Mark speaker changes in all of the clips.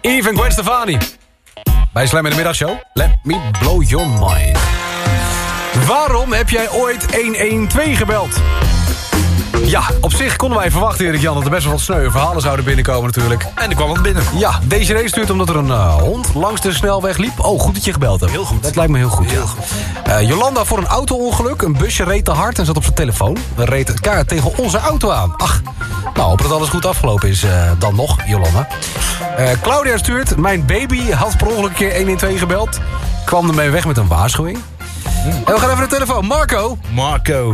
Speaker 1: Yves en Gwen Stefani. Bij Slam in de Middagshow. Let me blow your mind. Waarom heb jij ooit 112 gebeld? Ja, op zich konden wij verwachten, Erik-Jan, dat er best wel wat sneuwe verhalen zouden binnenkomen natuurlijk.
Speaker 2: En er kwam wat binnen.
Speaker 1: Ja, deze stuurt omdat er een hond langs de snelweg liep. Oh, goed dat je gebeld hebt.
Speaker 2: Heel goed.
Speaker 1: Dat lijkt me heel goed.
Speaker 2: Heel goed.
Speaker 1: Jolanda voor een auto-ongeluk. Een busje reed te hard en zat op zijn telefoon. We reed het kaart tegen onze auto aan. Ach, nou, hoop dat alles goed afgelopen is dan nog, Jolanda. Claudia stuurt, mijn baby had per ongeluk een keer 112 gebeld. Kwam ermee weg met een waarschuwing. En we gaan even naar de telefoon. Marco.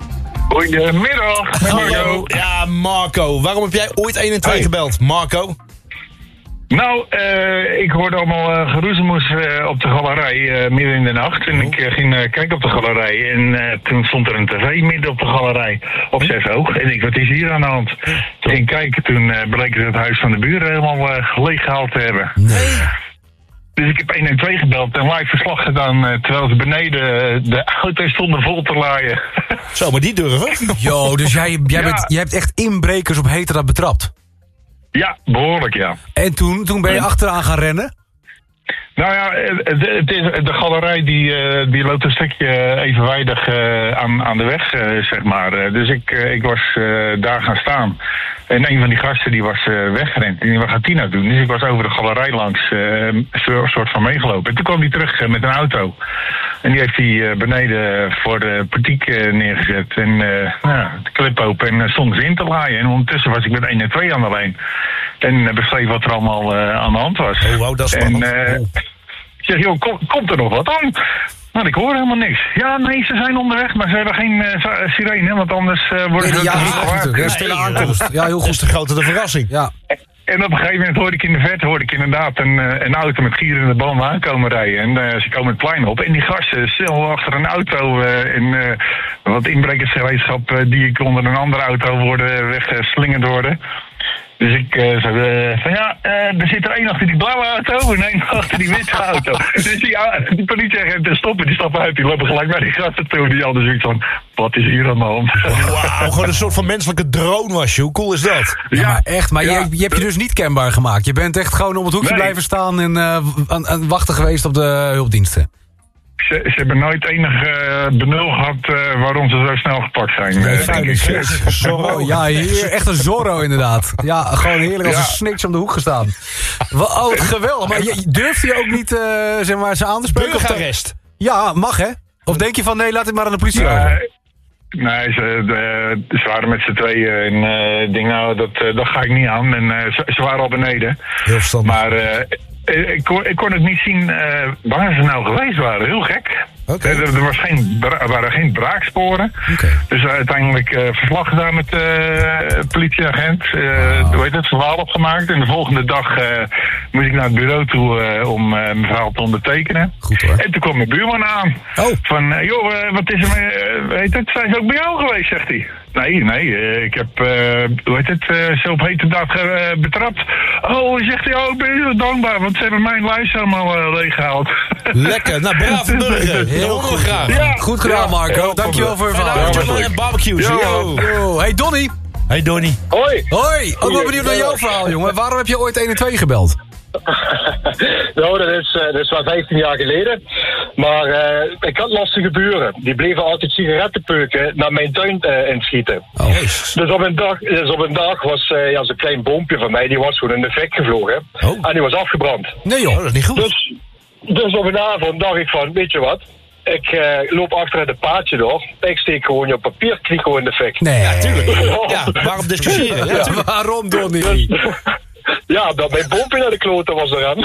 Speaker 3: Goedemiddag.
Speaker 2: Hallo. Ja, Marco. Waarom heb jij ooit 112 gebeld, Marco?
Speaker 3: Nou, ik hoorde allemaal geroezemoes op de galerij midden in de nacht. En ik ging kijken op de galerij. En toen stond er een tv midden op de galerij. Op 6 hoog. En ik, wat is hier aan de hand? Toen ging ik kijken. Toen bleek het huis van de buren helemaal leeggehaald te hebben.
Speaker 1: Nee.
Speaker 3: Dus ik heb 112 gebeld en live verslag gedaan. Terwijl ze beneden de auto's stonden vol te laaien.
Speaker 2: Zo, maar die durven.
Speaker 1: Yo, dus jij hebt echt inbrekers op heterdaad betrapt.
Speaker 3: Ja, behoorlijk ja.
Speaker 1: En toen ben je achteraan gaan rennen?
Speaker 3: Nou ja, het is, de galerij die loopt een stukje evenwijdig aan de weg, zeg maar. Dus ik was daar gaan staan. En een van die gasten die was weggerend. En die was gaat Tina doen. Dus ik was over de galerij langs een soort van meegelopen. En toen kwam hij terug met een auto. En die heeft hij beneden voor de portiek neergezet. En de clip open en stonden ze in te laaien. En ondertussen was ik met 112 aan de lijn. En beschreef wat er allemaal aan de hand was.
Speaker 2: Oh, wow, dat is spannend.
Speaker 3: Ik zeg, joh, komt er nog wat aan? Nou, ik hoor helemaal niks. Ja, nee, ze zijn onderweg, maar ze hebben geen sirene, want anders worden ze niet gewaard.
Speaker 1: Stille aankomst. Ja, heel
Speaker 2: Dat is
Speaker 1: goed.
Speaker 2: de grote verrassing.
Speaker 1: Ja.
Speaker 3: En op een gegeven moment hoorde ik in de verte inderdaad een auto met gierende bomen aankomen rijden. En ze komen het plein op. En die gasten stil achter een auto en wat inbrekersgereedschap die ik onder een andere auto weggeslingerd worden. Dus ik zei van ja, er zit er één achter die blauwe auto en één achter die witte auto. Dus die politieagenten stoppen, die stappen uit, die lopen gelijk naar die gasten toe. Die hadden zoiets van, wat is hier aan de hand?
Speaker 2: Wauw, gewoon een soort van menselijke drone was je. Hoe cool is dat?
Speaker 1: Ja, maar echt. Maar
Speaker 3: ja.
Speaker 1: je hebt je dus niet kenbaar gemaakt. Je bent echt gewoon op het hoekje blijven staan en aan wachten geweest op de hulpdiensten.
Speaker 3: Ze hebben nooit enig benul gehad waarom ze zo snel gepakt zijn.
Speaker 1: Zorro. Ja, hier, echt een Zorro inderdaad. Ja, gewoon heerlijk als een snitch om de hoek gestaan. Oh, geweldig. Maar durft je ook niet zeg maar, ze aan te spreken?
Speaker 2: Burgerarrest.
Speaker 1: Ja, mag hè? Of denk je van nee, laat het maar aan de politie over?
Speaker 3: Nee, ze waren met z'n tweeën en ik denk nou, dat ga ik niet aan. En ze waren al beneden.
Speaker 2: Heel verstandig.
Speaker 3: Maar ik kon het niet zien waar ze nou geweest waren. Heel gek.
Speaker 2: Okay.
Speaker 3: Er waren geen braaksporen.
Speaker 1: Okay.
Speaker 3: Dus uiteindelijk verslag gedaan met de politieagent. Het verhaal opgemaakt. En de volgende dag moest ik naar het bureau toe om mijn verhaal te ondertekenen.
Speaker 1: Goed hoor.
Speaker 3: En toen kwam mijn buurman aan.
Speaker 1: Oh.
Speaker 3: Van, joh, wat is er zijn ze ook bij jou geweest, zegt hij. Nee, ik heb, zo op heterdaad betrapt. Oh, zegt hij, ik ben heel dankbaar, want ze hebben mijn lijst allemaal leeggehaald.
Speaker 2: Lekker, nou, brave burger. Heel goed. Graag.
Speaker 3: Ja,
Speaker 1: Goed gedaan, Marco.
Speaker 3: Ja,
Speaker 1: dankjewel voor je verhaal.
Speaker 2: En barbecues.
Speaker 1: Yo. Hey, Donnie.
Speaker 2: Hey, Donnie.
Speaker 3: Hoi.
Speaker 1: Hoi. Ook wel benieuwd naar jouw verhaal, jongen. Waarom heb je ooit 112 gebeld?
Speaker 4: Nou, dat is wel 15 jaar geleden. Maar ik had lastige buren. Die bleven altijd sigaretten peuken naar mijn tuin inschieten.
Speaker 1: Oh.
Speaker 4: Dus op een dag was zo'n klein boompje van mij, die was gewoon in de fik gevlogen.
Speaker 2: Oh.
Speaker 4: En die was afgebrand.
Speaker 1: Nee joh.
Speaker 2: Oh, dat is niet goed.
Speaker 4: Dus op een avond dacht ik van, weet je wat? Ik loop achter het paadje door. Ik steek gewoon je papierkliko in de fik.
Speaker 1: Nee.
Speaker 2: Ja, tuurlijk. Ja, waarom discussiëren? Ja,
Speaker 1: Ja, waarom, Donnie?
Speaker 4: Ja, dat mijn boompje naar de kloten was eraan.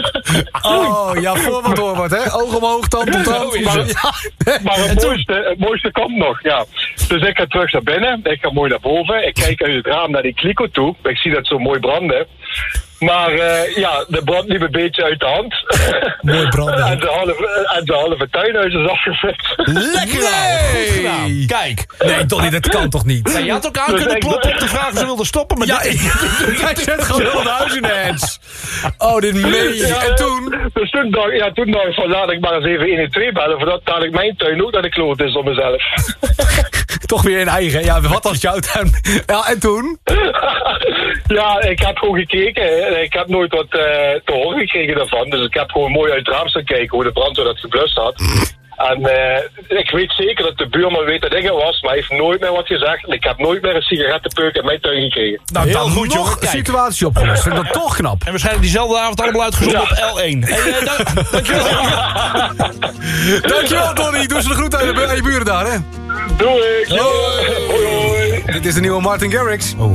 Speaker 1: Oh, ja, voor wat door wordt, hè? Oog omhoog, tand om tand.
Speaker 4: Maar het mooiste komt nog, ja. Dus ik ga terug naar binnen, ik ga mooi naar boven. Ik kijk uit het raam naar die kliko toe. Ik zie dat zo mooi branden. Maar de brand liep een beetje uit de hand.
Speaker 1: Mooi branden.
Speaker 4: En de halve tuinhuis is afgezet.
Speaker 2: lekker nou. Goed gedaan. Kijk.
Speaker 1: Nee, Donnie, dat kan toch niet?
Speaker 2: Ja, je had ook aan kunnen kloppen om te vragen of ze wilden stoppen. Maar
Speaker 1: Ja,
Speaker 2: dit
Speaker 1: jij zet gewoon heel de huis in de hands. Oh, dit meen je. En toen?
Speaker 4: Dus toen dacht ik van laat ik maar eens even 112 bellen. Voordat dadelijk mijn tuin ook naar de kloot is op mezelf.
Speaker 1: Toch weer in eigen. Ja, wat was jouw tuin? Ja, en toen?
Speaker 4: Ja, ik heb gewoon gekeken. Ik heb nooit wat te horen gekregen daarvan. Dus ik heb gewoon mooi uit het raam staan kijken hoe de brandweer dat geblust had. En ik weet zeker dat de buurman weet dat ik het was, maar hij heeft nooit meer wat gezegd. En ik heb nooit meer een sigarettenpeuk in mijn tuin gekregen.
Speaker 1: Nou,
Speaker 2: Heel
Speaker 1: dan
Speaker 2: goed,
Speaker 1: nog
Speaker 2: jongen.
Speaker 1: een
Speaker 2: Kijk.
Speaker 1: situatie opgelost. Vind ik dat toch knap.
Speaker 2: En waarschijnlijk diezelfde avond allemaal uitgezonden op L1. Hey, dankjewel.
Speaker 1: Dankjewel, Tony. Doe ze de groet aan je buren daar, hè.
Speaker 4: Doe ik.
Speaker 2: Hoi.
Speaker 4: Hoi, hoi.
Speaker 1: Dit is de nieuwe Martin Garrix.